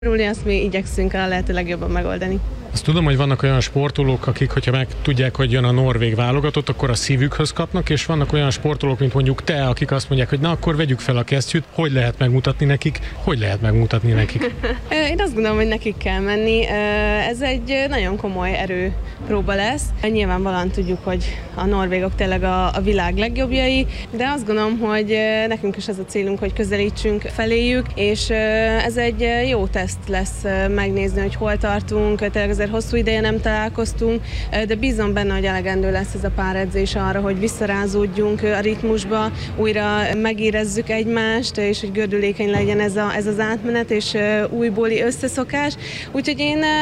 Azt mi igyekszünk a lehető legjobban megoldani. Azt tudom, hogy vannak olyan sportolók, akik, hogyha megtudják, hogy jön a norvég válogatott, akkor a szívükhöz kapnak, és vannak olyan sportolók, mint mondjuk te, akik azt mondják, hogy na, akkor vegyük fel a kesztyűt, hogy lehet megmutatni nekik? Hogy lehet megmutatni nekik? Én azt gondolom, hogy nekik kell menni. Ez egy nagyon komoly erőpróba lesz. Nyilvánvalóan tudjuk, hogy a norvégok tényleg a világ legjobbjai, de azt gondolom, hogy nekünk is ez a célunk, hogy közelítsünk feléjük, és ez egy jó teszt lesz megnézni, hogy hol tartunk. Tényleg azért hosszú ideje nem találkoztunk, de bízom benne, hogy elegendő lesz ez a pár edzés arra, hogy visszarázódjunk a ritmusba, újra megérezzük egymást, és hogy gördülékeny legyen ez az átmenet, és újbóli összeszokás. Úgyhogy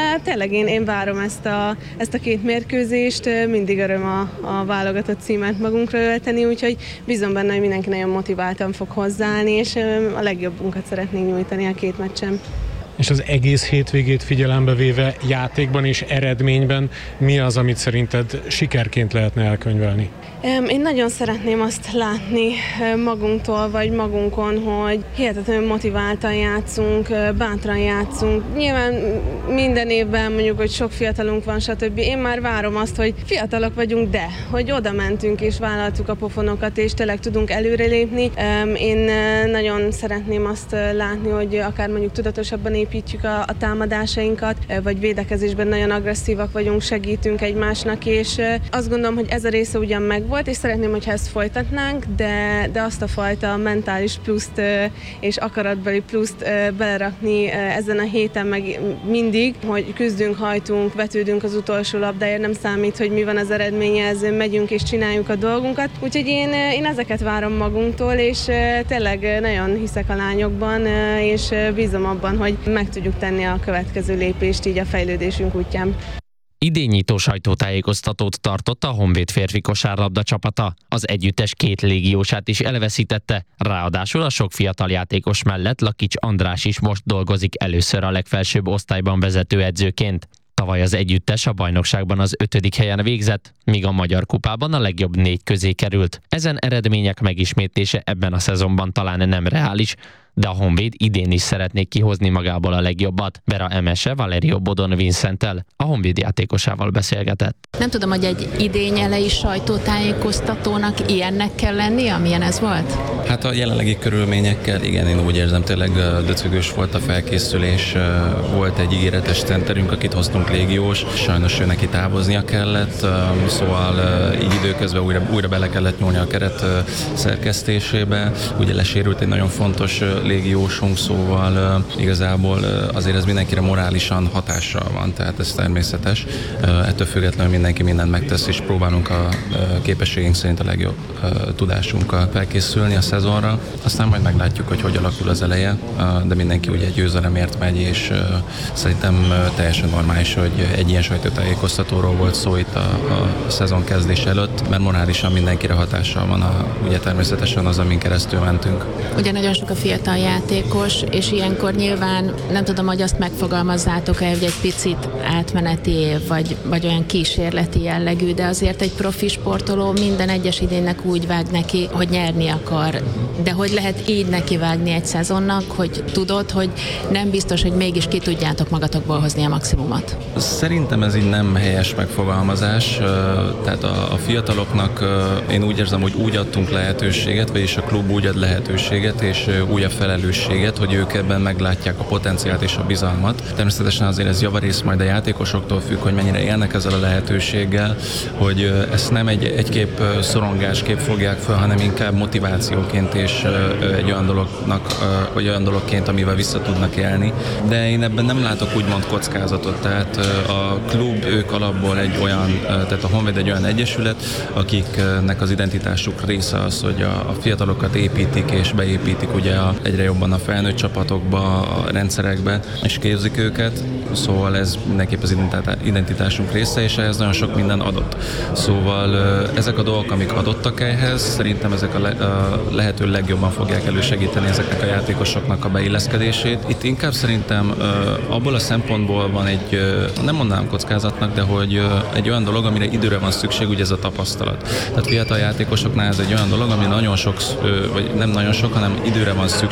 én várom ezt a két mérkőzést, mindig öröm a válogatott címet magunkra ölteni, úgyhogy bízom benne, hogy mindenki nagyon motiváltan fog hozzáállni, és a legjobbunkat szeretnénk nyújtani a két meccsen. És az egész hétvégét figyelembe véve játékban és eredményben mi az, amit szerinted sikerként lehetne elkönyvelni? Én nagyon szeretném azt látni magunktól, vagy magunkon, hogy hihetetlenül motiváltan játszunk, bátran játszunk. Nyilván minden évben mondjuk, hogy sok fiatalunk van, stb. Én már várom azt, hogy fiatalok vagyunk, de hogy oda mentünk és vállaltuk a pofonokat, és tényleg tudunk előrelépni. Én nagyon szeretném azt látni, hogy akár mondjuk tudatosabban építjük a támadásainkat, vagy védekezésben nagyon agresszívak vagyunk, segítünk egymásnak, és azt gondolom, hogy ez a része ugyan megvolt, és szeretném, hogyha ezt folytatnánk, de azt a fajta mentális pluszt és akaratbeli pluszt belerakni ezen a héten meg mindig, hogy küzdünk, hajtunk, vetődünk az utolsó labdáért, nem számít, hogy mi van az eredménye, ezzel megyünk és csináljuk a dolgunkat. Úgyhogy én ezeket várom magunktól, és tényleg nagyon hiszek a lányokban, és bízom abban, hogy meg tudjuk tenni a következő lépést így a fejlődésünk útján. Idénynyitó sajtótájékoztatót tartott a Honvéd férfi kosárlabda csapata. Az együttes 2 légiósát is elveszítette, ráadásul a sok fiatal játékos mellett Lakics András is most dolgozik először a legfelsőbb osztályban vezetőedzőként. Tavaly az együttes a bajnokságban az 5. helyen végzett, míg a Magyar Kupában a legjobb 4 közé került. Ezen eredmények megismétlése ebben a szezonban talán nem reális, de a Honvéd idén is szeretnék kihozni magából a legjobbat. Vera Emese Valerio Bodon Vincenttel, a Honvéd játékosával beszélgetett. Nem tudom, hogy egy idény elejé sajtótájékoztatónak ilyennek kell lenni, amilyen ez volt? Hát a jelenlegi körülményekkel igen, én úgy érzem, tényleg döcögős volt a felkészülés, volt egy ígéretes centerünk, akit hoztunk légiós, sajnos ő neki távoznia kellett, szóval így időközben újra bele kellett nyúlni a keret szerkesztésébe, ugye lesérült egy nagyon fontos légiósunk, szóval igazából azért ez mindenkire morálisan hatással van, tehát ez természetes. Ettől függetlenül mindenki mindent megtesz, és próbálunk a képességünk szerint a legjobb tudásunkkal felkészülni a szezonra. Aztán majd meglátjuk, hogy alakul az eleje, de mindenki ugye győzelemért megy, és szerintem teljesen normális, hogy egy ilyen sajtótájékoztatóról volt szó itt a szezon kezdés előtt, mert morálisan mindenkire hatással van, ugye természetesen az, amin keresztül mentünk. Ugye nagyon sok a fiatal játékos, és ilyenkor nyilván nem tudom, hogy azt megfogalmazzátok-e, hogy egy picit átmeneti év, vagy olyan kísérleti jellegű, de azért egy profi sportoló minden egyes idénynek úgy vág neki, hogy nyerni akar. De hogy lehet így nekivágni egy szezonnak, hogy tudod, hogy nem biztos, hogy mégis ki tudjátok magatokból hozni a maximumot? Szerintem ez így nem helyes megfogalmazás, tehát a fiataloknak én úgy érzem, hogy úgy adtunk lehetőséget, vagyis a klub úgy ad lehetőséget, és úgy a felelősséget, hogy ők ebben meglátják a potenciált és a bizalmat. Természetesen azért ez javarész majd a játékosoktól függ, hogy mennyire élnek ezzel a lehetőséggel, hogy ezt nem egy kép szorongásképp fogják fel, hanem inkább motivációként és egy olyan dolognak, vagy olyan dologként, amivel vissza tudnak élni. De én ebben nem látok úgymond kockázatot, tehát a klub, ők alapból egy olyan, tehát a Honvéd egy olyan egyesület, akiknek az identitásuk része az, hogy a fiatalokat építik és beépítik ugye egyre jobban a felnőtt csapatokba, a rendszerekbe, és képzik őket, szóval ez mindenképp az identitásunk része, és ehhez nagyon sok minden adott. Szóval ezek a dolgok, amik adottak ehhez, szerintem ezek a lehető legjobban fogják elősegíteni ezeknek a játékosoknak a beilleszkedését. Itt inkább szerintem abból a szempontból van egy, nem mondanám kockázatnak, de hogy egy olyan dolog, amire időre van szükség, ugye ez a tapasztalat. Tehát fiatal játékosoknál ez egy olyan dolog, ami nagyon sok, vagy nem nagyon sok, hanem időre van szükség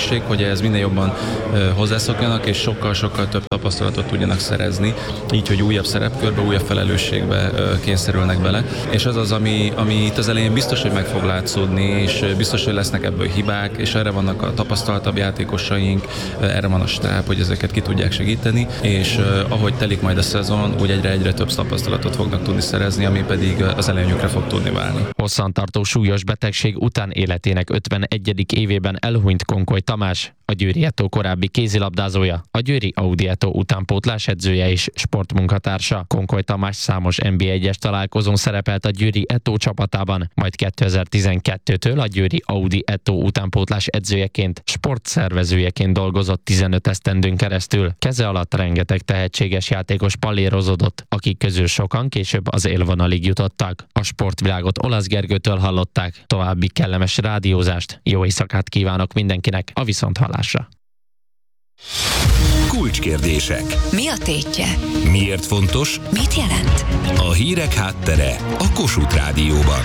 lehetőség, hogy ez minél jobban hozzászokjanak, és sokkal-sokkal több tapasztalatot tudjanak szerezni, így, hogy újabb szerepkörbe, újabb felelősségbe kényszerülnek bele. És az, ami itt az elején biztos, hogy meg fog látszódni, és biztos, hogy lesznek ebből hibák, és erre vannak a tapasztaltabb játékosaink, erre van a stáb, hogy ezeket ki tudják segíteni, és ahogy telik majd a szezon, úgy egyre több tapasztalatot fognak tudni szerezni, ami pedig az előnyükre fog tudni válni. Hosszantartó súlyos betegség után életének 51. évében elhunyt Konkoly Tamás, a Győri Eto korábbi kézilabdázója, a Győri Audi Eto utánpótlás edzője és sportmunkatársa. Konkoly Tamás számos NB1-es találkozón szerepelt a Győri Eto csapatában, majd 2012-től a Győri Audi Eto utánpótlás edzőjeként, sportszervezőjeként dolgozott 15 esztendőn keresztül. Keze alatt rengeteg tehetséges játékos pallérozódott, akik közül sokan később az élvonalig jutottak. A sportvilágot Olasz Gergőtől hallották. További kellemes rádiózást, jó éjszakát kívánok mindenkinek, a viszonthallásra. Kulcskérdések. Mi a tétje? Miért fontos? Mit jelent? A hírek háttere a Kossuth Rádióban.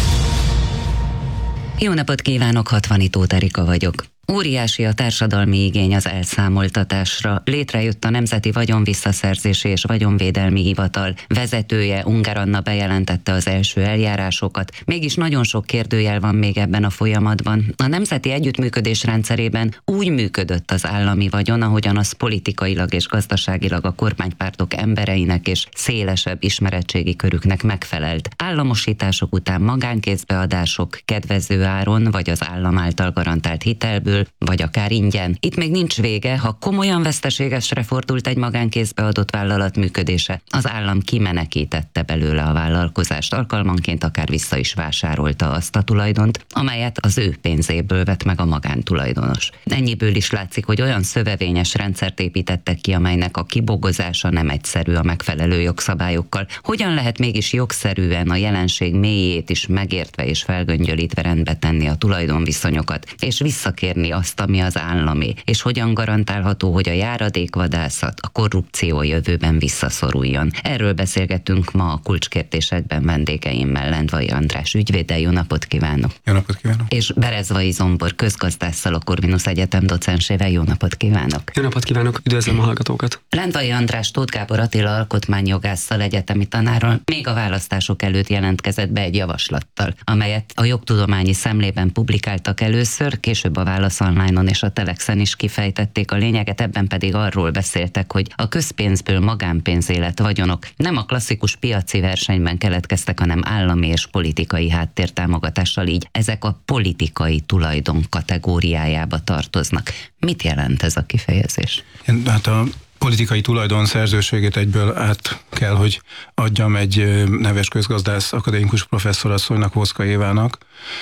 Jó napot kívánok, Hatvanitó Erika vagyok. Óriási a társadalmi igény az elszámoltatásra. Létrejött a Nemzeti Vagyonvisszaszerzési és Vagyonvédelmi Hivatal. Vezetője, Ungár Anna bejelentette az első eljárásokat. Mégis nagyon sok kérdőjel van még ebben a folyamatban. A nemzeti együttműködés rendszerében úgy működött az állami vagyon, ahogyan az politikailag és gazdaságilag a kormánypártok embereinek és szélesebb ismeretségi körüknek megfelelt. Államosítások után magánkézbeadások, kedvező áron vagy az állam által garantált hitelből, vagy akár ingyen. Itt még nincs vége, ha komolyan veszteségesre fordult egy magánkézbe adott vállalat működése, az állam kimenekítette belőle a vállalkozást, alkalmanként akár vissza is vásárolta azt a tulajdont, amelyet az ő pénzéből vett meg a magántulajdonos. Ennyiből is látszik, hogy olyan szövevényes rendszert építettek ki, amelynek a kibogozása nem egyszerű a megfelelő jogszabályokkal. Hogyan lehet mégis jogszerűen a jelenség mélyét is megértve és felgöngyölítve rendbe tenni a tulajdonviszonyokat, és visszakérni azt, ami az állami, és hogyan garantálható, hogy a járadékvadászat, a korrupció a jövőben visszaszoruljon. Erről beszélgetünk ma a kulcskérdésekben vendégeimmel, Lendvai András ügyvéddel. Jó napot kívánok! Jó napot kívánok! És Berezvai Zombor közgazdásszal, a Corvinus Egyetem docensével. Jó napot kívánok! Jó napot kívánok! Üdvözlöm a hallgatókat! Lendvai András Tóth Gábor Attila alkotmányjogásszal, egyetemi tanárral még a választások előtt jelentkezett be egy javaslattal, amelyet a jogtudományi szemlében publikáltak először, később a Válasz Online-on és a Telexen is kifejtették a lényeget, ebben pedig arról beszéltek, hogy a közpénzből magánpénzé lett vagyonok nem a klasszikus piaci versenyben keletkeztek, hanem állami és politikai háttértámogatással, így ezek a politikai tulajdon kategóriájába tartoznak. Mit jelent ez a kifejezés? Hát a politikai tulajdon szerzőségét egyből át kell, hogy adjam egy neves közgazdász akadémikus professzorasszonynak, Voszka Évának.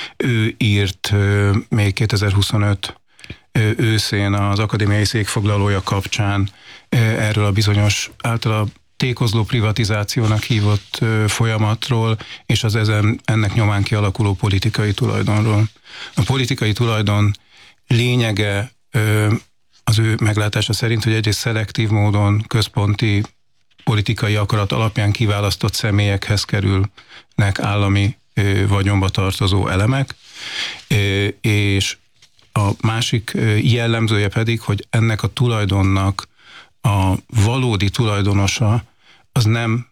Ő írt még 2025 őszén az akadémiai székfoglalója kapcsán erről a bizonyos általa tékozló privatizációnak hívott folyamatról, és az ennek nyomán kialakuló politikai tulajdonról. A politikai tulajdon lényege az ő meglátása szerint, hogy egyrészt szelektív módon központi politikai akarat alapján kiválasztott személyekhez kerülnek állami vagyonba tartozó elemek, és a másik jellemzője pedig, hogy ennek a tulajdonnak a valódi tulajdonosa az nem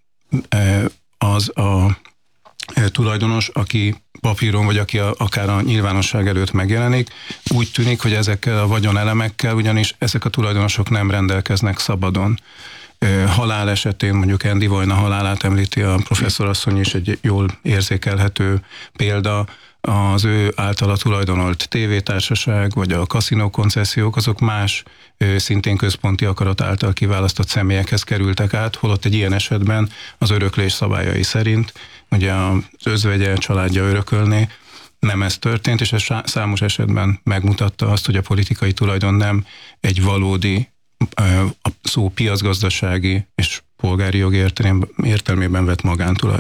az a tulajdonos, aki papíron, vagy aki akár a nyilvánosság előtt megjelenik. Úgy tűnik, hogy ezekkel a vagyonelemekkel ugyanis ezek a tulajdonosok nem rendelkeznek szabadon. Halál esetén, mondjuk Andy Vajna halálát említi a professzorasszony is, egy jól érzékelhető példa, az ő általa tulajdonolt tévétársaság, vagy a kaszinó koncesziók, azok más szintén központi akarat által kiválasztott személyekhez kerültek át, holott egy ilyen esetben az öröklés szabályai szerint, ugye az özvegye, családja örökölné, nem ez történt, és ez számos esetben megmutatta azt, hogy a politikai tulajdon nem egy valódi, a szó piacgazdasági és polgári jogi értelmében vett magántulajdon.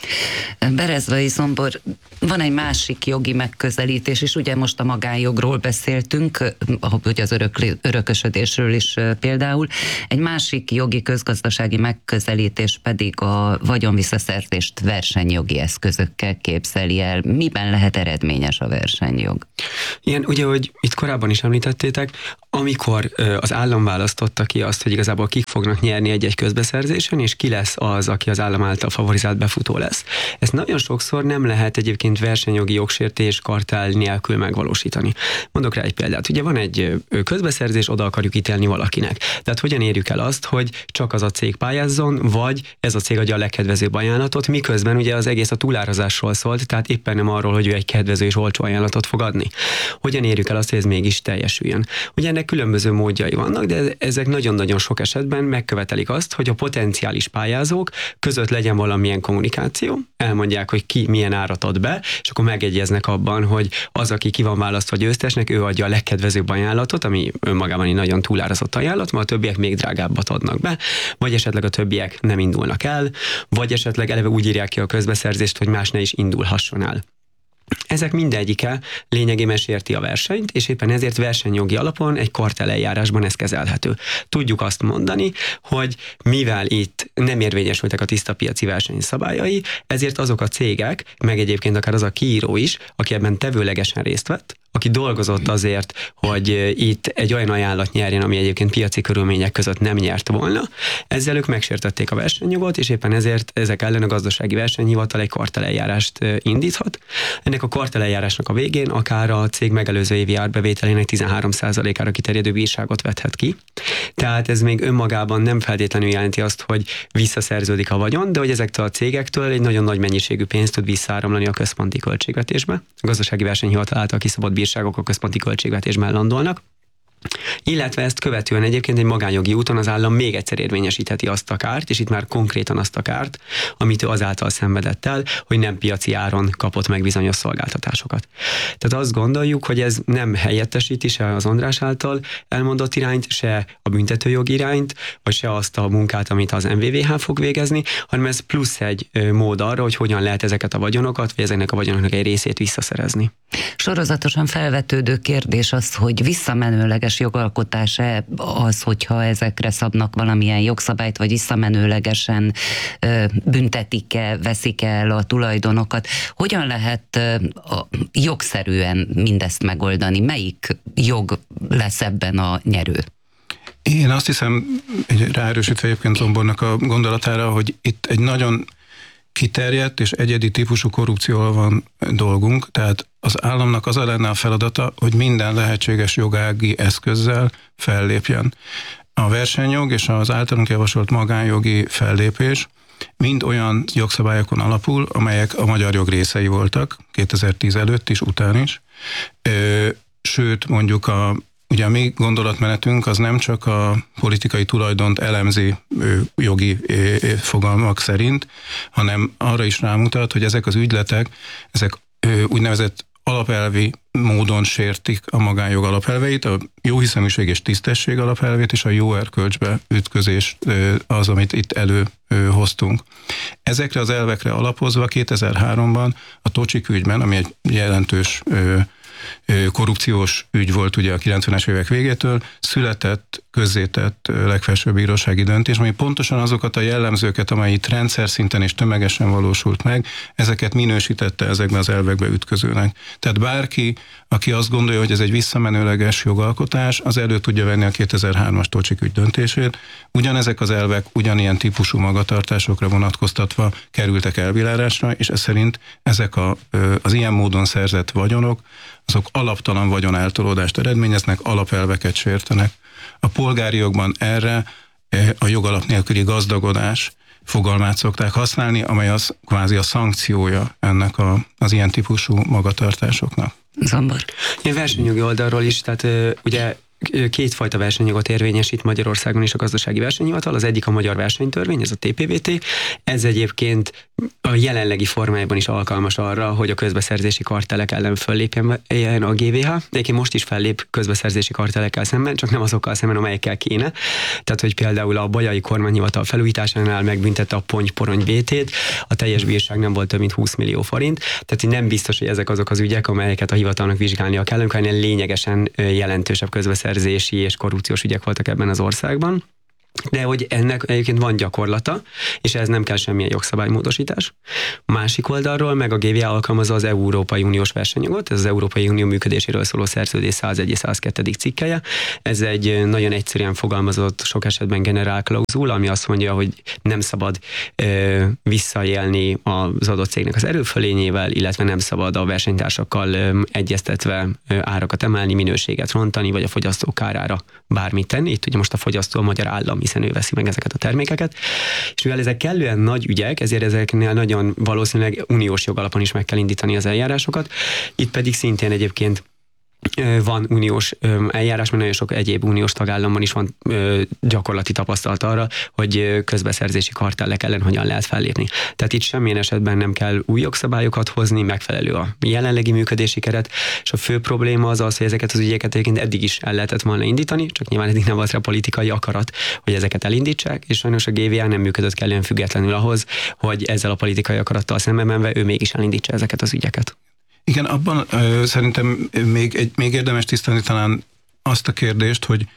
Berezvai Zombor, van egy másik jogi megközelítés is, ugye most a magánjogról beszéltünk, ahogy az örökösödésről is például. Egy másik jogi közgazdasági megközelítés pedig a vagyonvisszaszerzést versenyjogi eszközökkel képzeli el. Miben lehet eredményes a versenyjog? Igen, ugye, hogy itt korábban is említettétek, amikor az állam választotta ki azt, hogy igazából kik fognak nyerni egy-egy közbeszerzésen, és ki lesz az, aki az állam által favorizált befutó lesz. Ezt nagyon sokszor nem lehet egyébként versenyjogi jogsértés kartell nélkül megvalósítani. Mondok rá egy példát. Ugye van egy közbeszerzés, oda akarjuk ítélni valakinek. Tehát hogyan érjük el azt, hogy csak az a cég pályázzon, vagy ez a cég adja a legkedvezőbb ajánlatot, miközben ugye az egész a túlárazásról szólt, tehát éppen nem arról, hogy ő egy kedvező és olcsó ajánlatot fog adni. Hogyan érjük el azt, hogy ez mégis teljesüljön? Ugye ennek különböző módjai vannak, de ezek nagyon-nagyon sok esetben megkövetelik azt, hogy a potenciális pályázók között legyen valamilyen kommunikáció, elmondják, hogy ki milyen árat ad be, és akkor megegyeznek abban, hogy az, aki ki van választva győztesnek, ő adja a legkedvezőbb ajánlatot, ami önmagában egy nagyon túlárazott ajánlat, mert a többiek még drágábbat adnak be, vagy esetleg a többiek nem indulnak el, vagy esetleg eleve úgy írják ki a közbeszerzést, hogy más ne is indulhasson el. Ezek mindegyike lényegében sérti a versenyt, és éppen ezért versenyjogi alapon egy kartelleljárásban ez kezelhető. Tudjuk azt mondani, hogy mivel itt nem érvényesültek a tiszta piaci verseny szabályai, ezért azok a cégek, meg egyébként akár az a kiíró is, aki ebben tevőlegesen részt vett, aki dolgozott azért, hogy itt egy olyan ajánlat nyerjen, ami egyébként piaci körülmények között nem nyert volna. Ezzel ők megsértették a versenyjogot, és éppen ezért ezek ellen a gazdasági versenyhivatal egy karteleljárást indíthat. Ennek a kartelleljárásnak a végén akár a cég megelőző évi árbevételének 13%-ára kiterjedő bírságot vethet ki. Tehát ez még önmagában nem feltétlenül jelenti azt, hogy visszaszerződik a vagyon, de hogy ezektől a cégektől egy nagyon nagy mennyiségű pénzt tud visszaáramlani a központi költségvetésbe. A gazdasági versenyhivatal által kiszabott bírságok a központi költségvetésben landolnak. Illetve ezt követően egyébként egy magánjogi úton az állam még egyszer érvényesítheti azt a kárt, és itt már konkrétan azt a kárt, amit ő azáltal szenvedett el, hogy nem piaci áron kapott meg bizonyos szolgáltatásokat. Tehát azt gondoljuk, hogy ez nem helyettesíti se az András által elmondott irányt, se a büntetőjog irányt, vagy se azt a munkát, amit az MVVH fog végezni, hanem ez plusz egy mód arra, hogy hogyan lehet ezeket a vagyonokat, vagy ezeknek a vagyonoknak egy részét visszaszerezni. Sorozatosan felvetődő kérdés az, hogy visszamenőleges jogalkotás-e az, hogyha ezekre szabnak valamilyen jogszabályt, vagy visszamenőlegesen büntetik-e, veszik el a tulajdonokat. Hogyan lehet jogszerűen mindezt megoldani? Melyik jog lesz ebben a nyerő? Én azt hiszem, ráerősítve egyébként Zombornak a gondolatára, hogy itt egy nagyon kiterjedt és egyedi típusú korrupcióval van dolgunk, tehát az államnak az lenne a feladata, hogy minden lehetséges jogági eszközzel fellépjen. A versenyjog és az általunk javasolt magánjogi fellépés mind olyan jogszabályokon alapul, amelyek a magyar jog részei voltak, 2010 előtt is, után is. Sőt, mondjuk ugye a mi gondolatmenetünk az nem csak a politikai tulajdont elemzi jogi fogalmak szerint, hanem arra is rámutat, hogy ezek az ügyletek, ezek úgynevezett alapelvi módon sértik a magánjog alapelveit, a jóhiszeműség és tisztesség alapelvét, és a jó erkölcsbe ütközés az, amit itt előhoztunk. Ezekre az elvekre alapozva 2003-ban a Tocsik ügyben, ami egy jelentős korrupciós ügy volt ugye a 90-es évek végétől, született, közzétett legfelsőbb bírósági döntés, ami pontosan azokat a jellemzőket, amely itt rendszer szinten és tömegesen valósult meg, ezeket minősítette ezekben az elvekbe ütközőnek. Tehát bárki, aki azt gondolja, hogy ez egy visszamenőleges jogalkotás, az elő tudja venni a 2003-as Tocsik ügy döntését. Ugyanezek az elvek ugyanilyen típusú magatartásokra vonatkoztatva kerültek elbírálásra, és ez szerint ezek az ilyen módon szerzett vagyonok, azok alaptalan vagyon eltolódást eredményeznek, alapelveket sértenek. A polgári jogban erre a jogalap nélküli gazdagodás fogalmát szokták használni, amely az kvázi a szankciója ennek az ilyen típusú magatartásoknak. Zombor. Ilyen versenyjogi oldalról is, tehát ugye kétfajta versenyjogot érvényesít Magyarországon is a gazdasági versenyhivatal. Az egyik a magyar versenytörvény, ez a TPVT. Ez egyébként a jelenlegi formájában is alkalmas arra, hogy a közbeszerzési kartellek ellen föllépjen a GVH. Egyébként most is fellép közbeszerzési kartellekkel szemben, csak nem azokkal szemben, amelyekkel kéne. Tehát, hogy például a Bajai kormányhivatal felújításánál megbüntette a Ponty-Porony BT-t, a teljes bírság nem volt több mint 20 millió forint. Tehát nem biztos, hogy ezek azok az ügyek, amelyeket a hivatalnak vizsgálnia kell, amikor lényegesen jelentősebb közbeszerzési és korrupciós ügyek voltak ebben az országban. De hogy ennek egyébként van gyakorlata, és ez nem kell semmilyen jogszabálymódosítás. Másik oldalról meg a GVA alkalmazza az Európai Uniós versenyjogot, ez az Európai Unió működéséről szóló szerződés 101 és 102. cikkelye. Ez egy nagyon egyszerűen fogalmazott, sok esetben generál klauzul, ami azt mondja, hogy nem szabad visszaélni az adott cégnek az erőfölényével, illetve nem szabad a versenytársakkal egyeztetve árakat emelni, minőséget rontani, vagy a fogyasztó kárára bármit tenni. Itt ugye most a fogyasztó a magyar állam, hiszen ő veszi meg ezeket a termékeket. És mivel ezek kellően nagy ügyek, ezért ezeknél nagyon valószínűleg uniós jogalapon is meg kell indítani az eljárásokat. Itt pedig szintén egyébként van uniós eljárás, mert nagyon sok egyéb uniós tagállamban is van gyakorlati tapasztalat arra, hogy közbeszerzési kartellek ellen hogyan lehet fellépni. Tehát itt semmilyen esetben nem kell új jogszabályokat hozni, megfelelő a jelenlegi működési keret, és a fő probléma az az, hogy ezeket az ügyeket egyébként eddig is el lehetett volna indítani, csak nyilván eddig nem volt rá politikai akarat, hogy ezeket elindítsák, és sajnos a GVA nem működött kellően függetlenül ahhoz, hogy ezzel a politikai akarattal szembe menve ő mégis elindítsa ezeket az ügyeket. Igen, abban szerintem még érdemes tisztelni talán azt a kérdést, hogy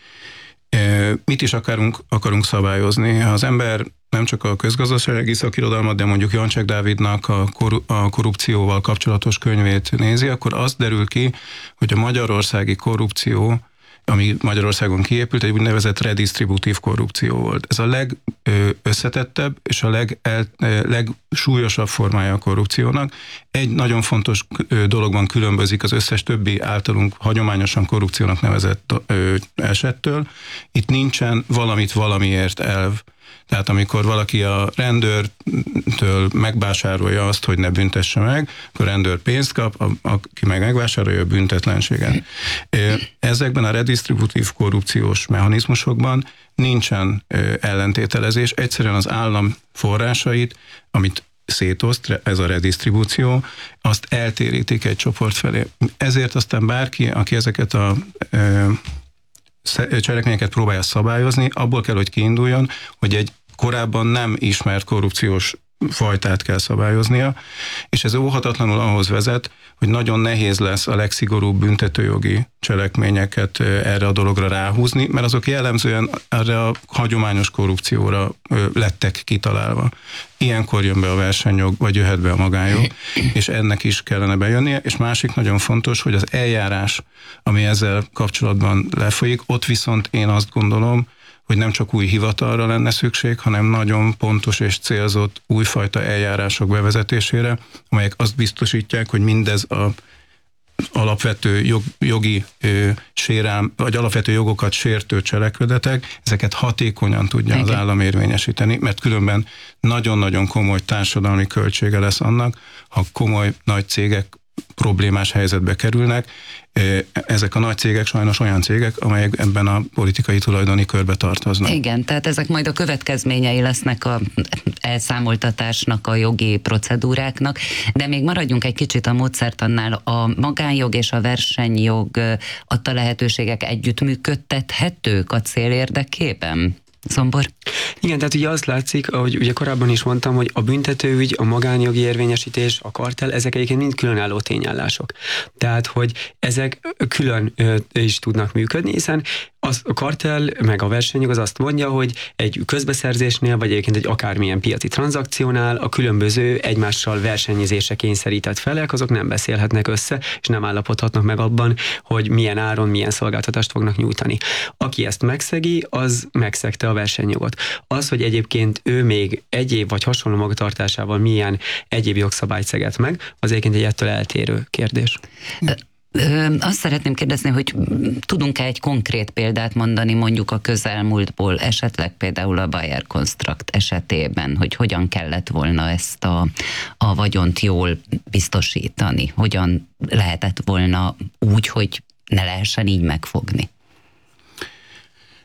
mit is akarunk szabályozni. Ha az ember nem csak a közgazdasági szakirodalmat, de mondjuk Jancsek Dávidnak a korrupcióval kapcsolatos könyvét nézi, akkor az derül ki, hogy a magyarországi korrupció, ami Magyarországon kiépült, egy úgynevezett redistributív korrupció volt. Ez a legösszetettebb és a legsúlyosabb formája a korrupciónak. Egy nagyon fontos dologban különbözik az összes többi általunk hagyományosan korrupciónak nevezett esettől. Itt nincsen valamit valamiért elv. Tehát amikor valaki a rendőrtől megvásárolja azt, hogy ne büntesse meg, akkor a rendőr pénzt kap, aki meg megvásárolja a büntetlenséget. Ezekben a redistributív korrupciós mechanizmusokban nincsen ellentételezés, egyszerűen az állam forrásait, amit szétoszt, ez a redistribúció, azt eltérítik egy csoport felé. Ezért aztán bárki, aki ezeket a cselekményeket próbálja szabályozni, abból kell, hogy kiinduljon, hogy egy korábban nem ismert korrupciós fajtát kell szabályoznia, és ez óhatatlanul ahhoz vezet, hogy nagyon nehéz lesz a legszigorúbb büntetőjogi cselekményeket erre a dologra ráhúzni, mert azok jellemzően erre a hagyományos korrupcióra lettek kitalálva. Ilyenkor jön be a versenyjog, vagy jöhet be a magánjog, és ennek is kellene bejönnie, és másik nagyon fontos, hogy az eljárás, ami ezzel kapcsolatban lefolyik, ott viszont én azt gondolom, hogy nem csak új hivatalra lenne szükség, hanem nagyon pontos és célzott újfajta eljárások bevezetésére, amelyek azt biztosítják, hogy mindez a alapvető jogi sérelm, vagy alapvető jogokat sértő cselekedetek, ezeket hatékonyan tudja az állam érvényesíteni, mert különben nagyon-nagyon komoly társadalmi költsége lesz annak, ha komoly nagy cégek problémás helyzetbe kerülnek. Ezek a nagy cégek sajnos olyan cégek, amelyek ebben a politikai tulajdoni körbe tartoznak. Igen, tehát ezek majd a következményei lesznek a elszámoltatásnak, a jogi procedúráknak, de még maradjunk egy kicsit a módszertannál. A magánjog és a versenyjog adta lehetőségek együttműködtethetők a cél érdekében? Zombor? Igen, tehát ugye azt látszik, ahogy ugye korábban is mondtam, hogy a büntetőügy, a magánjogi érvényesítés, a kartell, ezek egyébként mind különálló tényállások. Tehát, hogy ezek külön is tudnak működni, hiszen a kartell meg a versenyjog az azt mondja, hogy egy közbeszerzésnél, vagy egyébként egy akármilyen piaci tranzakciónál a különböző egymással versenyezésre kényszerített felek, azok nem beszélhetnek össze, és nem állapodhatnak meg abban, hogy milyen áron, milyen szolgáltatást fognak nyújtani. Aki ezt megszegi, az megszegte a versenyjogot. Az, hogy egyébként ő még egyéb vagy hasonló magatartásával milyen egyéb jogszabályt szegett meg, az egyébként egy ettől eltérő kérdés. Azt szeretném kérdezni, hogy tudunk-e egy konkrét példát mondani mondjuk a közelmúltból, esetleg például a Bayer Construct esetében, hogy hogyan kellett volna ezt a vagyont jól biztosítani, hogyan lehetett volna úgy, hogy ne lehessen így megfogni?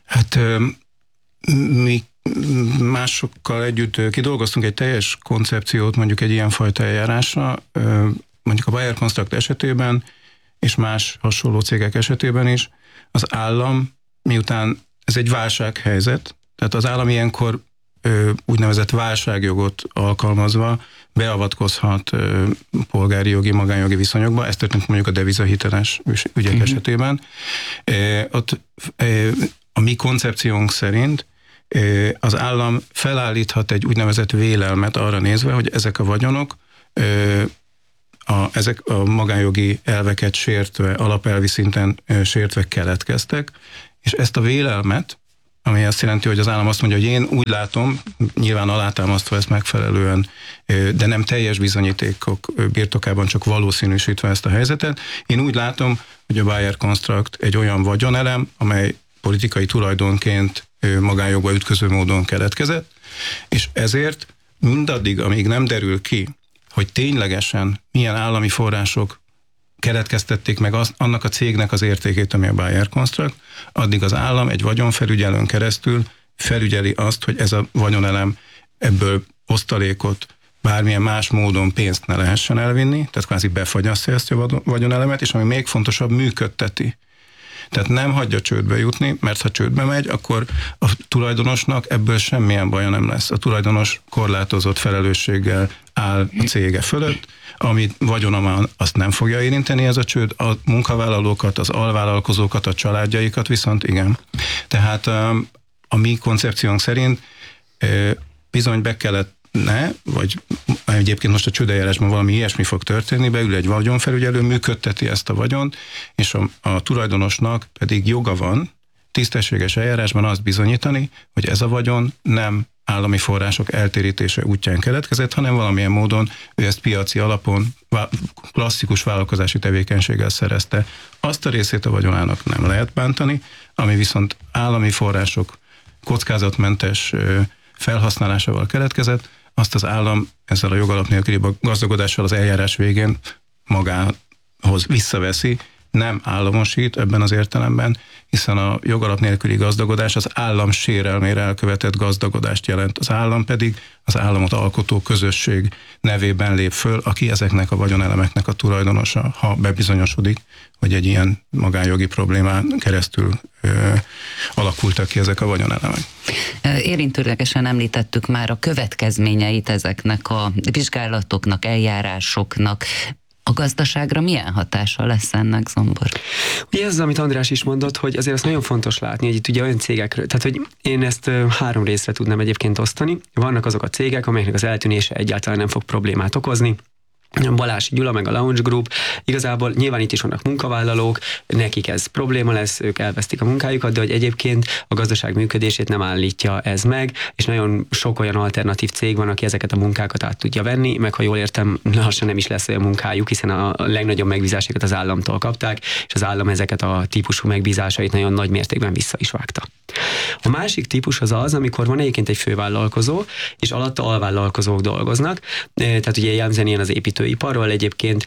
Hát mi másokkal együtt kidolgoztunk egy teljes koncepciót mondjuk egy ilyenfajta eljárásra, mondjuk a Bayer Construct esetében, és más hasonló cégek esetében is. Az állam, miután ez egy válsághelyzet, tehát az állam ilyenkor úgynevezett válságjogot alkalmazva beavatkozhat polgári jogi, magánjogi viszonyokba, ez történt mondjuk a devizahiteles ügyek esetében. Ott a mi koncepciónk szerint az állam felállíthat egy úgynevezett vélelmet arra nézve, hogy ezek a vagyonok ezek a magánjogi elveket sértve, alapelvi szinten sértve keletkeztek, és ezt a vélelmet, ami azt jelenti, hogy az állam azt mondja, hogy én úgy látom, nyilván alátámasztva ezt megfelelően, de nem teljes bizonyítékok birtokában, csak valószínűsítve ezt a helyzetet, én úgy látom, hogy a Bayer Construct egy olyan vagyonelem, amely politikai tulajdonként magánjogba ütköző módon keletkezett, és ezért mindaddig, amíg nem derül ki, hogy ténylegesen milyen állami források keletkeztették meg annak a cégnek az értékét, ami a Bayer Construct, addig az állam egy vagyonfelügyelőn keresztül felügyeli azt, hogy ez a vagyonelem ebből osztalékot, bármilyen más módon pénzt ne lehessen elvinni, tehát kvázi befagyasztja ezt a vagyonelemet, és ami még fontosabb, működteti. Tehát nem hagyja csődbe jutni, mert ha csődbe megy, akkor a tulajdonosnak ebből semmilyen baja nem lesz. A tulajdonos korlátozott felelősséggel áll a cége fölött, amit vagyona van, azt nem fogja érinteni ez a csőd, a munkavállalókat, az alvállalkozókat, a családjaikat viszont igen. Tehát a mi koncepciónk szerint bizony be kellene, vagy egyébként most a csődeljárásban valami ilyesmi fog történni, beül egy vagyonfelügyelő, működteti ezt a vagyont, és a tulajdonosnak pedig joga van tisztességes eljárásban azt bizonyítani, hogy ez a vagyon nem állami források eltérítése útján keletkezett, hanem valamilyen módon ő ezt piaci alapon klasszikus vállalkozási tevékenységgel szerezte. Azt a részét a vagyonának nem lehet bántani, ami viszont állami források kockázatmentes felhasználásával keletkezett, azt az állam ezzel a jogalap nélküli gazdagodással az eljárás végén magához visszaveszi, nem államosít ebben az értelemben, hiszen a jogalap nélküli gazdagodás az állam sérelmére elkövetett gazdagodást jelent. Az állam pedig az államot alkotó közösség nevében lép föl, aki ezeknek a vagyonelemeknek a tulajdonosa, ha bebizonyosodik, hogy egy ilyen magánjogi problémán keresztül alakultak ki ezek a vagyonelemek. Érintőlegesen említettük már a következményeit ezeknek a vizsgálatoknak, eljárásoknak. A gazdaságra milyen hatása lesz ennek, Zombor? Ugye ez az, amit András is mondott, hogy azért azt nagyon fontos látni, hogy itt ugye olyan cégekről, tehát hogy én ezt 3 részre tudnám egyébként osztani. Vannak azok a cégek, amelyeknek az eltűnése egyáltalán nem fog problémát okozni. Balási Gyula, meg a Lounge Group, igazából nyilván itt is vannak munkavállalók, nekik ez probléma lesz, ők elvesztik a munkájukat, de hogy egyébként a gazdaság működését nem állítja ez meg, és nagyon sok olyan alternatív cég van, aki ezeket a munkákat át tudja venni, meg ha jól értem, lassan nem is lesz olyan munkájuk, hiszen a legnagyobb megbízásokat az államtól kapták, és az állam ezeket a típusú megbízásait nagyon nagy mértékben vissza is vágta. A másik típus az, amikor van egyébként egy fővállalkozó, és alatta alvállalkozók dolgoznak, tehát ugye jellemzően ilyen az építőiparról egyébként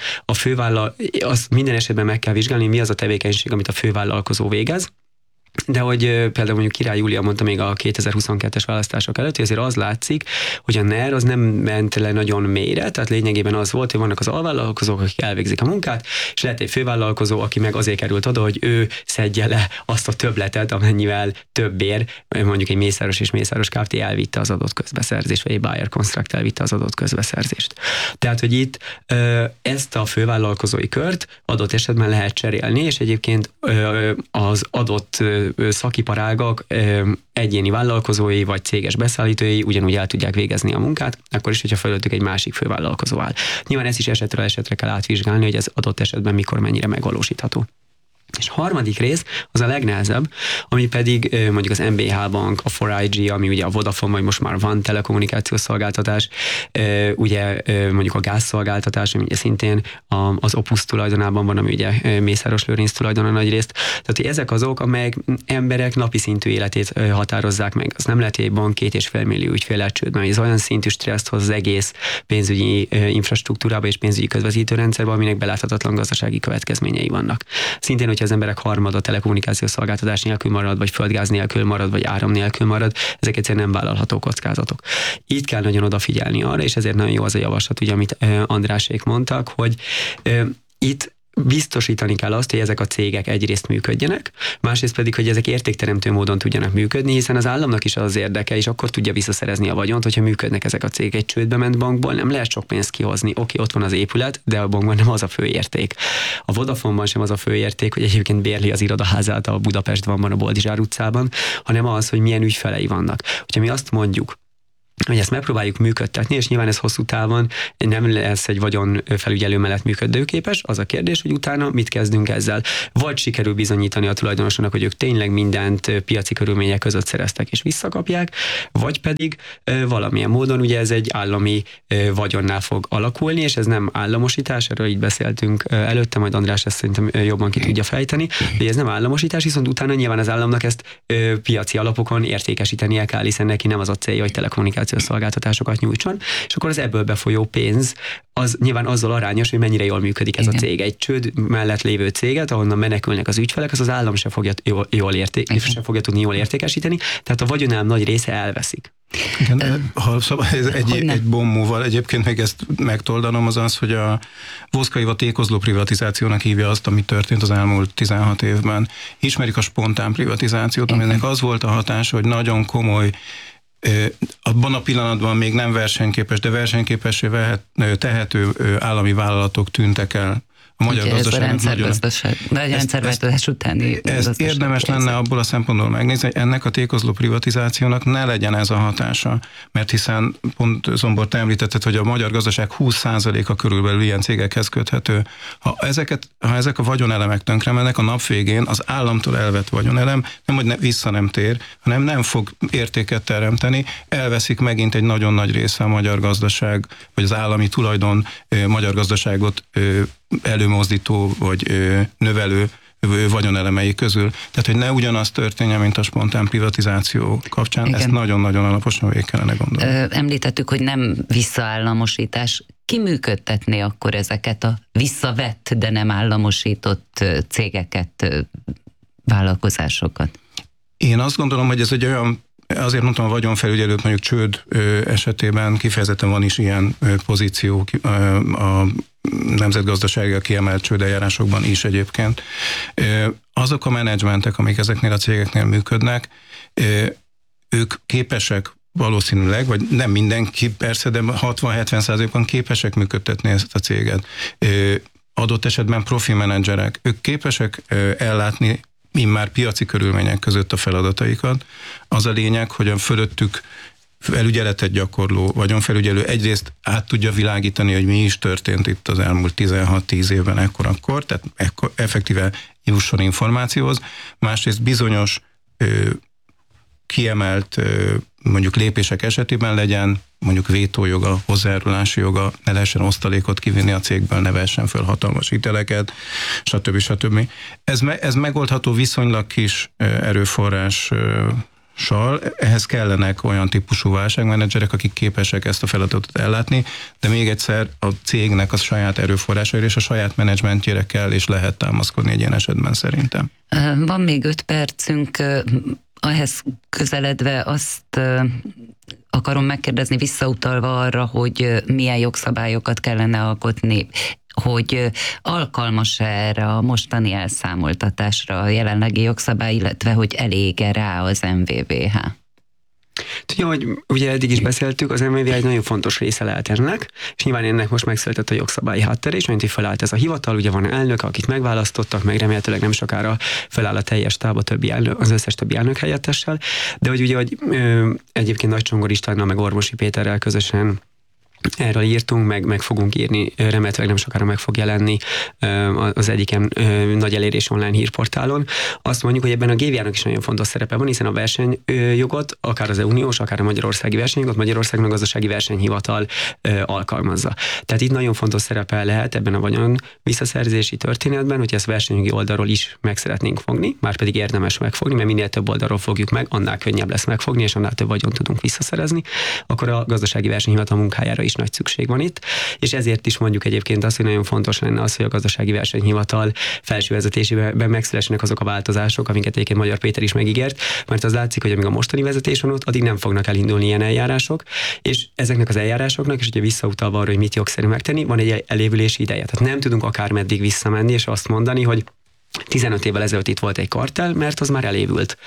azt minden esetben meg kell vizsgálni, mi az a tevékenység, amit a fővállalkozó végez. De hogy például mondjuk Király Júlia mondta még a 2022-es választások előtt, hogy azért az látszik, hogy a NER az nem ment le nagyon mélyre, tehát lényegében az volt, hogy vannak az alvállalkozók, akik elvégzik a munkát, és lehet egy fővállalkozó, aki meg azért került oda, hogy ő szedje le azt a többletet, amennyivel többért, mondjuk egy Mészáros és Mészáros Kft. Elvitte az adott közbeszerzést, vagy egy Bayer Construct elvitte az adott közbeszerzést. Tehát, hogy itt ezt a fővállalkozói kört adott esetben lehet cserélni, és egyébként az adott szakiparágak egyéni vállalkozói vagy céges beszállítói ugyanúgy el tudják végezni a munkát, akkor is, hogyha fölöttük egy másik fővállalkozó áll. Nyilván ezt is esetről esetre kell átvizsgálni, hogy ez adott esetben mikor, mennyire megvalósítható. És harmadik rész, az a legnehezebb, ami pedig mondjuk az MBH Bank, a 4IG, ami ugye a Vodafone, vagy most már van telekommunikációs szolgáltatás, ugye mondjuk a gázszolgáltatás, ami ugye szintén az Opus tulajdonában van, ami ugye Mészáros Lőrinc tulajdona nagy részt. Tehát ezek azok, amelyek emberek napi szintű életét határozzák meg. Az nem lehet, hogy egy bank 2,5 millió ügyféllel csődben, ez olyan szintű stresszt hoz az egész pénzügyi infrastruktúrába és pénzügyi közvetítőrendszerbe, aminek beláthatatlan gazdasági következményei vannak. Szintén hogyha az emberek harmada telekommunikációs szolgáltatás nélkül marad, vagy földgáz nélkül marad, vagy áram nélkül marad, ezek egyszerűen nem vállalható kockázatok. Itt kell nagyon odafigyelni arra, és ezért nagyon jó az a javaslat, ugye, amit Andrásék mondtak, hogy itt biztosítani kell azt, hogy ezek a cégek egyrészt működjenek, másrészt pedig, hogy ezek értékteremtő módon tudjanak működni, hiszen az államnak is az érdeke, és akkor tudja visszaszerezni a vagyont, hogyha működnek ezek a cégek. Egy csődbe ment bankból nem lehet sok pénzt kihozni. Oké, ott van az épület, de a bankban nem az a fő érték. A Vodafone-ban sem az a fő érték, hogy egyébként bérli az irodaházát a Budapestben, a Boldizsár utcában, hanem az, hogy milyen ügyfelei vannak. Hogyha mi azt mondjuk, hogy ezt megpróbáljuk működtetni, és nyilván ez hosszú távon nem lesz egy vagyonfelügyelő mellett működőképes, az a kérdés, hogy utána mit kezdünk ezzel. Vagy sikerül bizonyítani a tulajdonosoknak, hogy ők tényleg mindent piaci körülmények között szereztek és visszakapják, vagy pedig valamilyen módon ugye ez egy állami vagyonnál fog alakulni, és ez nem államosítás, erről így beszéltünk előtte, majd András ezt szerintem jobban ki tudja fejteni, hogy ez nem államosítás, viszont utána nyilván az államnak ezt piaci alapokon értékesítenie kell, hiszen neki nem az a célja, hogy telekommunikációs szolgáltatásokat nyújtson, és akkor az ebből befolyó pénz az nyilván azzal arányos, hogy mennyire jól működik ez a cég. Egy csőd mellett lévő céget, ahonnan menekülnek az ügyfelek, az állam se fogja tudni jól értékesíteni, tehát a vagyonám nagy része elveszik. Igen, ha szabad, egy bombóval egyébként még ezt megtoldanom, az az, hogy a Voszka Éva tékozló privatizációnak hívja azt, ami történt az elmúlt 16 évben. Ismerik a spontán privatizációt, aminek az volt a hatása, hogy nagyon abban a pillanatban még nem versenyképes, de versenyképessé tehető állami vállalatok tűntek el. A magyar gazdaságnak rendszerváltozás utáni ezt érdemes lenne abból a szempontból megnézni, hogy ennek a tékozló privatizációnak ne legyen ez a hatása, mert hiszen pont Zombor, te említetted, hogy a magyar gazdaság 20%-a körülbelül ilyen cégekhez köthető. Ha ezek a vagyonelemek tönkre mennek, a nap végén az államtól elvett vagyonelem nem, hogy vissza nem tér, hanem nem fog értéket teremteni, elveszik megint egy nagyon nagy része a magyar gazdaság, vagy az állami tulajdon magyar gazdaságot előmozdító vagy növelő vagyonelemei közül. Tehát, hogy ne ugyanaz történjen, mint a spontán privatizáció kapcsán. Igen. Ezt nagyon-nagyon alaposan végig kellene gondolni. Említettük, hogy nem visszaállamosítás. Ki működtetné akkor ezeket a visszavett, de nem államosított cégeket, vállalkozásokat? Én azt gondolom, hogy ez egy olyan, azért mondtam, a vagyonfelügyelőt mondjuk csőd esetében kifejezetten van is ilyen pozíció a nemzetgazdaságilag kiemelt csődeljárásokban is egyébként. Azok a menedzsmentek, amik ezeknél a cégeknél működnek, ők képesek valószínűleg, vagy nem mindenki persze, de 60-70%-ban képesek működtetni ezt a céget. Adott esetben profi menedzserek, ők képesek ellátni immár piaci körülmények között a feladataikat. Az a lényeg, hogy a fölöttük felügyeletet gyakorló vagyonfelügyelő egyrészt át tudja világítani, hogy mi is történt itt az elmúlt 16-10 évben ekkor, tehát effektíve jusson információhoz, másrészt bizonyos kiemelt mondjuk lépések esetében legyen mondjuk vétójoga, hozzájárulási joga, ne lehessen osztalékot kivinni a cégből, ne vehessen föl hatalmas hiteleket, stb. Ez megoldható viszonylag kis erőforrással. Ehhez kellenek olyan típusú válságmenedzserek, akik képesek ezt a feladatot ellátni, de még egyszer a cégnek a saját erőforrásaira és a saját menedzsmentjére kell és lehet támaszkodni egy ilyen esetben szerintem. Van még 5 percünk, ehhez közeledve azt akarom megkérdezni, visszautalva arra, hogy milyen jogszabályokat kellene alkotni, hogy alkalmas erre a mostani elszámoltatásra a jelenlegi jogszabály, illetve hogy elég-e rá az MVVH? Tudja, hogy ugye eddig is beszéltük, az MVVH egy nagyon fontos része lehet ennek, és nyilván ennek most megszületett a jogszabályi háttere, és mint hogy felállt ez a hivatal, ugye van elnök, akit megválasztottak, meg remélhetőleg nem sokára feláll a teljes táb az összes többi elnök helyettessel, de hogy ugye, hogy egyébként Nagy Csongor Istvánnal, meg Orvosi Péterrel közösen erről írtunk, meg fogunk írni, remélhetőleg nem sokára meg fog jelenni az egyiken nagy elérés online hírportálon. Azt mondjuk, hogy ebben a GVA-nak is nagyon fontos szerepe van, hiszen a versenyjogot, akár az uniós, akár a magyarországi versenyjogot, Magyarországon a gazdasági versenyhivatal alkalmazza. Tehát itt nagyon fontos szerepe lehet ebben a vagyon visszaszerzési történetben, hogy ezt versenyjogi oldalról is meg szeretnénk fogni, már pedig érdemes megfogni, mert minél több oldalról fogjuk meg, annál könnyebb lesz megfogni, és annál több vagyon tudunk visszaszerezni, akkor a gazdasági versenyhivatal munkájára is nagy szükség van itt, és ezért is mondjuk egyébként azt, hogy nagyon fontos lenne az, hogy a gazdasági versenyhivatal felső vezetésében megszülessenek azok a változások, amiket egyébként Magyar Péter is megígért, mert az látszik, hogy amíg a mostani vezetés van ott, addig nem fognak elindulni ilyen eljárások, és ezeknek az eljárásoknak, és ugye visszautalva arra, hogy mit jogszerű megtenni, van egy elévülési ideje. Tehát nem tudunk akármeddig visszamenni, és azt mondani, hogy 15 évvel ezelőtt itt volt egy kartell, mert az már elévült.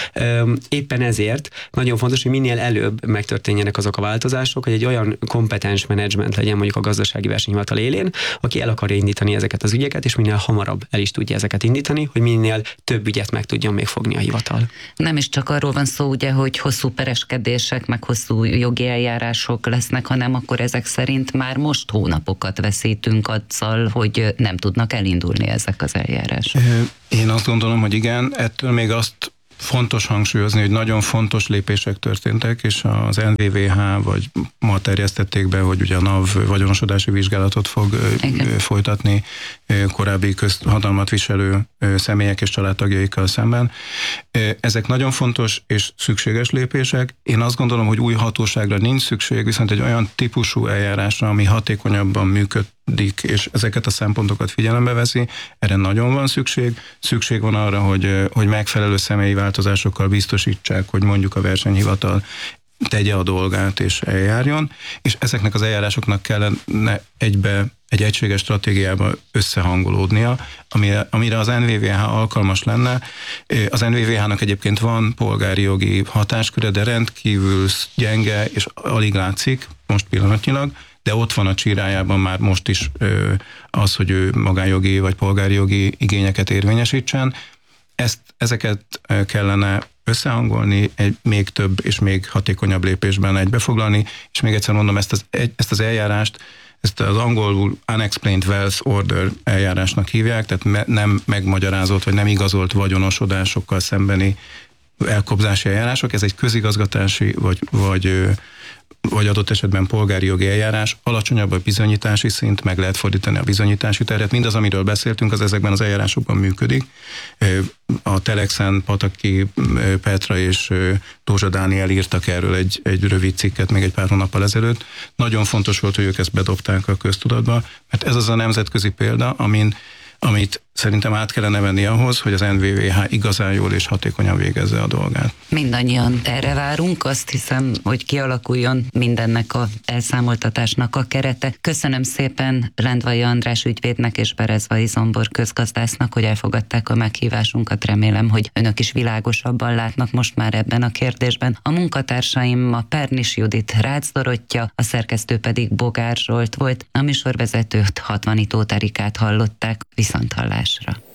Éppen ezért nagyon fontos, hogy minél előbb megtörténjenek azok a változások, hogy egy olyan kompetens menedzsment legyen mondjuk a gazdasági versenyhivatal élén, aki el akarja indítani ezeket az ügyeket, és minél hamarabb el is tudja ezeket indítani, hogy minél több ügyet meg tudjon még fogni a hivatal. Nem is csak arról van szó, ugye, hogy hosszú pereskedések, meg hosszú jogi eljárások lesznek, hanem akkor ezek szerint már most hónapokat veszítünk azzal, hogy nem tudnak elindulni ezek az eljárások. Én azt gondolom, hogy igen, ettől még azt fontos hangsúlyozni, hogy nagyon fontos lépések történtek, és az NVVH, vagy ma terjesztették be, hogy ugye a NAV vagyonosodási vizsgálatot fog folytatni korábbi közhatalmat viselő személyek és családtagjaikkal szemben. Ezek nagyon fontos és szükséges lépések. Én azt gondolom, hogy új hatóságra nincs szükség, viszont egy olyan típusú eljárásra, ami hatékonyabban működik, és ezeket a szempontokat figyelembe veszi, erre nagyon van szükség. Szükség van arra, hogy megfelelő személyi változásokkal biztosítsák, hogy mondjuk a versenyhivatal tegye a dolgát és eljárjon, és ezeknek az eljárásoknak kellene egy egységes stratégiába összehangolódnia, amire az NVVH alkalmas lenne. Az NVVH-nak egyébként van polgári jogi hatásköre, de rendkívül gyenge, és alig látszik most pillanatnyilag, de ott van a csírájában már most is az, hogy ő magánjogi vagy polgári jogi igényeket érvényesítsen. Ezeket kellene összehangolni, egy még több és még hatékonyabb lépésben egybefoglalni, és még egyszer mondom, ezt az eljárást, ezt az angolul unexplained wealth order eljárásnak hívják, tehát nem megmagyarázott vagy nem igazolt vagyonosodásokkal szembeni elkobzási eljárások, ez egy közigazgatási vagy adott esetben polgári jogi eljárás, alacsonyabb a bizonyítási szint, meg lehet fordítani a bizonyítási terhet. Mindaz, amiről beszéltünk, az ezekben az eljárásokban működik. A Telexen Pataki Petra és Dózsa Dániel írtak erről egy rövid cikket még egy pár hónappal ezelőtt. Nagyon fontos volt, hogy ők ezt bedobták a köztudatba, mert ez az a nemzetközi példa, amit szerintem át kellene venni ahhoz, hogy az NVVH igazán jól és hatékonyan végezze a dolgát. Mindannyian erre várunk, azt hiszem, hogy kialakuljon mindennek a elszámoltatásnak a kerete. Köszönöm szépen Lendvai András ügyvédnek és Berezvai Zombor közgazdásznak, hogy elfogadták a meghívásunkat. Remélem, hogy önök is világosabban látnak most már ebben a kérdésben. A munkatársaim a Pernis Judit, Rácz Dorottya, a szerkesztő pedig Bogár Zsolt volt, a műsorvezetőt Hatvanyi Tóth Erikát hallották. Viszonthallásra.